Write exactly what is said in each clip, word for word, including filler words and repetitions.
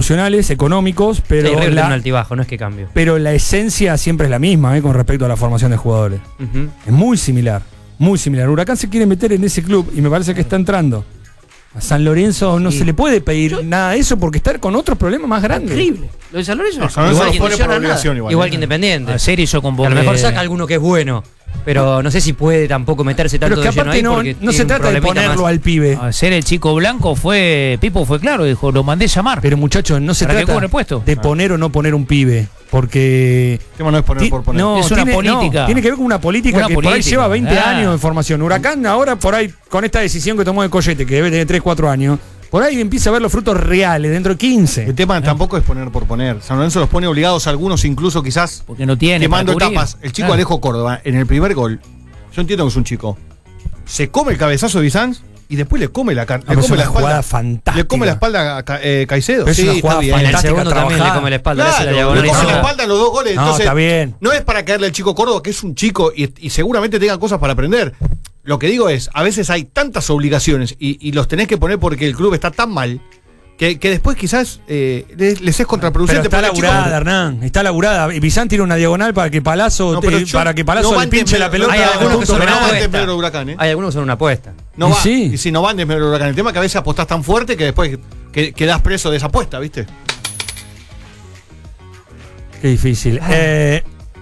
institucionales, económicos, pero sí, River la, tiene un altibajo, no es que cambie. pero la esencia siempre es la misma, ¿eh? Con respecto a la formación de jugadores. Uh-huh. Es muy similar, muy similar. Huracán se quiere meter en ese club y me parece que está entrando. A San Lorenzo no Sí. se le puede pedir Yo- nada de eso porque está con otros problemas más grandes. Increíble. Lo de San Lorenzo No, San Lorenzo igual lo que pone no por funciona obligación nada. igual. Igual ¿eh? que Independiente. A Serie yo Que convoqué. a lo mejor saca alguno que es bueno, pero no sé si puede tampoco meterse tanto Pero que de lleno aparte ahí no, porque no tiene se un trata de problemita ponerlo más. al pibe. Ayer el chico blanco fue. Pipo fue claro, dijo, lo mandé llamar. Pero muchachos, no se ¿Para qué trata cubre el puesto? de poner o no poner un pibe. Porque El tema no es poner Ti- por poner. No, Es una tiene, política. no, tiene que ver con una política Una que por ahí política, lleva veinte ah. años de formación. Huracán ahora por ahí, con esta decisión que tomó de Collete, que debe tener tres, cuatro años, por ahí empieza a ver los frutos reales dentro de quince. El tema tampoco es poner por poner. San Lorenzo los pone obligados, algunos incluso quizás Porque no tiene. quemando para cubrir. etapas. El chico Claro. Alejo Córdoba, en el primer gol, yo entiendo que es un chico, se come el cabezazo de Bizanz y después le come la, car- Ah, le pero es come una la jugada espalda. fantástica. Le come la espalda a Ca- eh, Caicedo. Pero es una Sí, jugada está bien. En el fantástica segundo también le trabajada. come la espalda, le hace la Claro, diagonal le y come la saca. espalda en los dos goles. No, Entonces, está bien. no es para caerle al chico Córdoba, que es un chico y, y seguramente tenga cosas para aprender. Lo que digo es, a veces hay tantas obligaciones y, y los tenés que poner porque el club está tan mal que, que después quizás eh, les, les es Pero contraproducente. está porque el chico- laburada, Hernán. Está laburada. Y Bizán tira una diagonal para que Palazzo, No, pero te- yo- para que Palazzo no va le en pinche desmedro- la pelota. Hay de algunos que punto son Pero no penal. va en apuesta. desmedro de Huracán, ¿eh? Hay algunos que son una apuesta. No Y va. sí. Y si no van desmedro de Huracán. El tema es que a veces apostás tan fuerte que después que- quedás preso de esa apuesta, ¿viste? Qué difícil. Eh,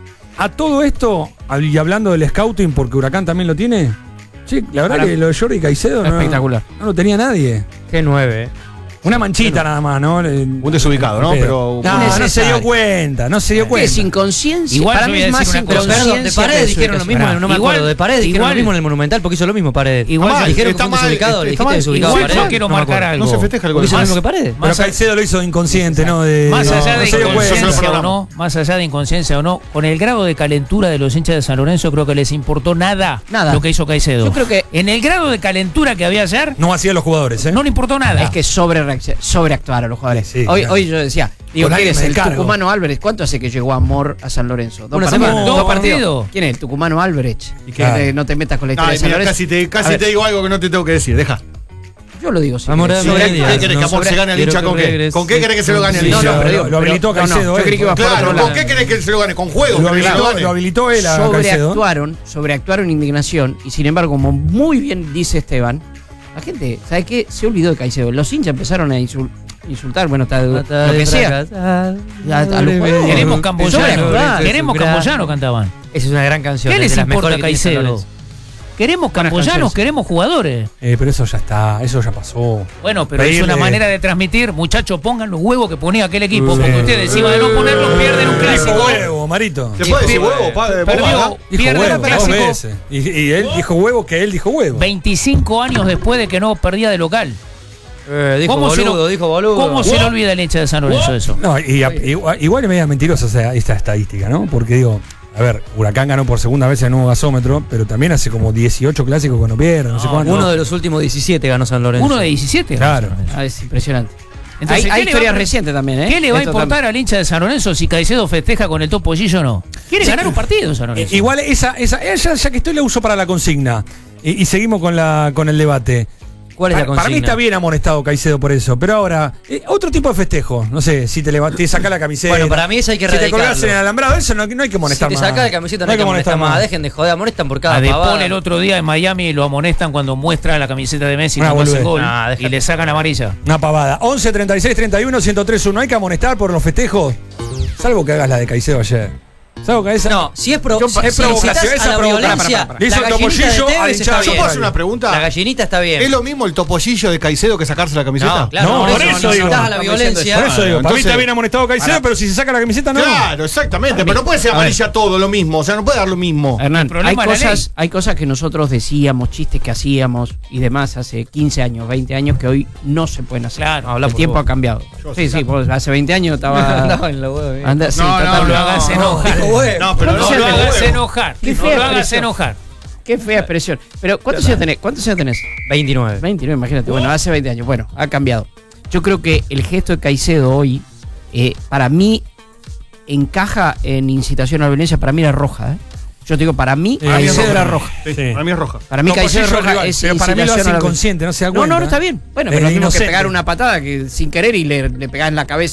a todo esto, y hablando del scouting, porque Huracán también lo tiene. Sí, la verdad Para- que lo de Jordi Caicedo no, Espectacular. no lo tenía nadie. G nueve, eh. Una manchita nada más, ¿no? Un desubicado, ¿no? Pero. No, no se Necesario. dio cuenta, no se dio ¿Qué cuenta. es inconsciencia? Igual Para yo mí voy a es más decir una cosa. inconsciencia. Perdón, de Paredes que dijeron lo mismo, desubicado. no me Igual- acuerdo. De Paredes dijeron igual- lo mismo en el Monumental porque hizo lo mismo Paredes. Igual Está mal, dijeron que está fue un mal, desubicado, está le dijiste mal. desubicado Igual a Paredes. yo quiero No me marcar acuerdo. algo. No se festeja el Porque gol. hizo lo Más- mismo que Paredes. Pero Más, a- Caicedo lo hizo inconsciente, ¿no? De, más allá no de se dio cuenta. inconsciencia o programa. no, más allá de inconsciencia o no, con el grado de calentura de los hinchas de San Lorenzo creo que les importó nada, Nada. lo que hizo Caicedo. Yo creo que- en el grado de calentura que había ayer, No hacían los jugadores, ¿eh? no le importó nada. Es que sobre sobreactuaron los jugadores. Sí, hoy, claro. hoy yo decía, digo, Con ¿quién alguien es me el encargo. tucumano Álvarez? ¿Cuánto hace que llegó Amor a San Lorenzo? Dos Una partidos. semana. Dos Dos partidos. partidos. ¿Quién es el tucumano Álvarez? ¿Y Que qué? eh, no te metas con la historia Ay, de San mira, Lorenzo. casi te, A casi ver, te digo algo que no te tengo que decir. Deja. Yo lo digo, sí. Amor de Sí, Amor ¿Qué de querés Díaz, que no, Amor se sobre- gane el quiero hincha que con qué? regrese. ¿Con qué querés que se lo gane el Sí, hincha? No, no, pero digo, lo habilitó pero- no, no, Caicedo, yo creí él. que ibas por Claro, otro ¿con lado. qué querés que se lo gane? ¿Con juego? Lo ¿Querés que se lo habilitó, gane? lo habilitó él a Caicedo. Sobreactuaron, sobreactuaron indignación y sin embargo, como muy bien dice Esteban, la gente, ¿sabe qué? Se olvidó de Caicedo. Los hinchas empezaron a insul- insultar, bueno, está, lo que sea. A- a los jugadores. Queremos Camboyano, Sobreactuar. queremos Camboyano, cantaban. Esa es una gran canción. ¿Qué de les las importa mejores que tiene San Caicedo? Lorenzo. Queremos Buenas camboyanos, canciones. queremos jugadores. Eh, pero eso ya está, eso ya pasó. Bueno, pero es Pedirle- una manera de transmitir, muchachos, pongan los huevos que ponía aquel equipo, Sí. porque ustedes encima de no ponerlos pierden un Dijo clásico. huevo, Marito. ¿Se puede decir huevo, padre? ¿Vos Perdió, acá? Dijo pierde huevo un dos clásico. veces. Y, y él dijo huevo que él dijo huevo. veinticinco años después de que no perdía de local. Eh, dijo ¿Cómo se boludo, lo- dijo boludo. ¿Cómo se le olvida el hincha de San Lorenzo eso? No, y, a- igual, igual es media mentirosa o sea, esta estadística, ¿no? Porque digo, a ver, Huracán ganó por segunda vez el nuevo gasómetro, pero también hace como dieciocho clásicos que no pierde, no, sé No, cuánto. Uno de los últimos diecisiete ganó San Lorenzo. Uno de diecisiete. Claro. San Lorenzo. Ah, es impresionante. Entonces, hay ¿qué hay le va historias a- recientes también, ¿eh? ¿Qué le va a Esto importar también. al hincha de San Lorenzo si Caicedo festeja con el topollillo o no? Quiere ganar un partido San Eh, Lorenzo. igual esa, esa eh, ya, ya que estoy la uso para la consigna. Y, y seguimos con la con el debate. ¿Cuál es la Para, para mí consigna? está bien amonestado Caicedo por eso, pero ahora, eh, otro tipo de festejo. No sé, si te, leva- te sacás la camiseta. Bueno, para mí eso hay que Si te colgás erradicarlo. en el alambrado, eso no, no hay que Si amonestar te más. sacas de camiseta no hay que amonestar más. Dejen de joder, amonestan por cada A Depol pavada. el otro día en Miami lo amonestan cuando muestra la camiseta de Messi Una cuando hace boludez. gol Ah, y déjate. le sacan amarilla. Una pavada. once, treinta y seis, treinta y uno, ciento tres, uno. ¿Hay que amonestar por los festejos? Salvo que hagas la de Caicedo ayer. Salvo que esa. No, si es, pro, Yo- si, es si provocación, incitas esa a la provocación. violencia, Para, para, para. Hizo la el gallinita de topollillo al Tevez hinchado. está ¿Yo puedo hacer bien. una pregunta? La gallinita está bien. ¿Es lo mismo el topollillo de Caicedo que sacarse la camiseta? No, claro, No, por por eso, eso no digo. incitás a la Estamos diciendo violencia. Por eso digo, para mí entonces- está bien amonestado Caicedo, Ahora- pero si se saca la camiseta, no. Claro, exactamente. Pero no puede ser amarilla todo lo mismo. O sea, no puede dar lo mismo. Hernán, El problema hay es la cosas, hay cosas que nosotros decíamos, chistes que hacíamos y demás hace quince años, veinte años que hoy no se pueden hacer. Claro, habla el por tiempo vos. ha cambiado. Yo Sí, sé. sí, vos hace veinte años estaba. Andaba en la hueá, eh. Anda- sí, No, no, No totalmente. lo hagas no, enojar. dijo huevo. No, pero no, ¿Cuántos no, No lo años no, hagas huevo. enojar. Qué No fea lo hagas expresión. enojar. Qué fea expresión. Pero ¿cuántos años tenés? ¿Cuántos años tenés? veintinueve. veintinueve, imagínate. Bueno, hace veinte años. Bueno, ha cambiado. Yo creo que el gesto de Caicedo hoy, eh, para mí, encaja en incitación a la violencia. Para mí era roja, ¿eh? Yo te digo, para mí, Para mí es Caicedo roja. era roja. Sí, Sí. Para mí es roja. Para mí, No, Caicedo pues sí, yo roja rival, es pero para mí lo incitación hace a la- inconsciente, no se da No, cuenta. no, no está bien. Bueno, Es pero lo mismo que inocente. pegar una patada que sin querer y le, le pegás en la cabeza